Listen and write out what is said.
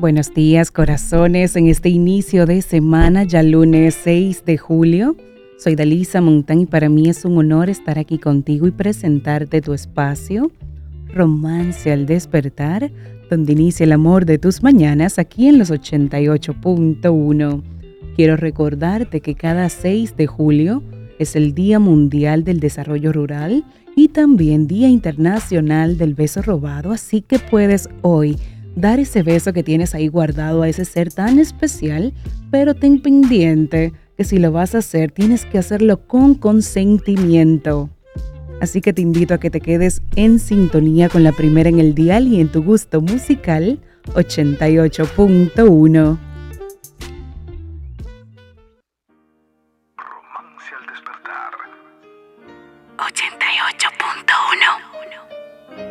Buenos días, corazones, en este inicio de semana, ya lunes 6 de julio. Soy Dalisa Montán y para mí es un honor estar aquí contigo y presentarte tu espacio, Romance al Despertar, donde inicia el amor de tus mañanas aquí en los 88.1. Quiero recordarte que cada 6 de julio es el Día Mundial del Desarrollo Rural y también Día Internacional del Beso Robado, así que puedes hoy dar ese beso que tienes ahí guardado a ese ser tan especial, pero ten pendiente que si lo vas a hacer, tienes que hacerlo con consentimiento. Así que te invito a que te quedes en sintonía con la primera en el dial y en tu gusto musical 88.1.